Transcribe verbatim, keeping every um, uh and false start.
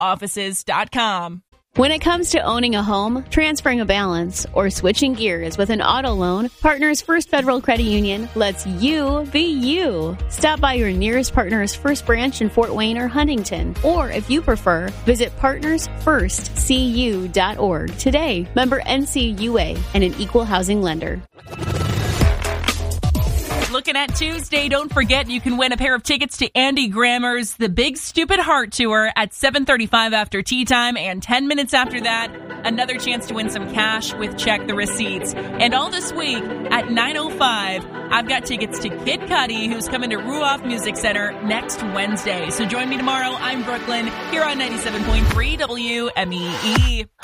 offices dot com. When it comes to owning a home, transferring a balance, or switching gears with an auto loan, Partners First Federal Credit Union lets you be you. Stop by your nearest Partners First branch in Fort Wayne or Huntington, or if you prefer, visit partners first c u dot org today. Member N C U A and an equal housing lender. Looking at Tuesday, don't forget you can win a pair of tickets to Andy Grammer's The Big Stupid Heart Tour at seven thirty-five after tea time, and ten minutes after that, another chance to win some cash with Check the Receipts. And all this week at nine oh five, I've got tickets to Kid Cudi, who's coming to Ruoff Music Center next Wednesday. So join me tomorrow. I'm Brooklyn here on ninety-seven point three W M E E.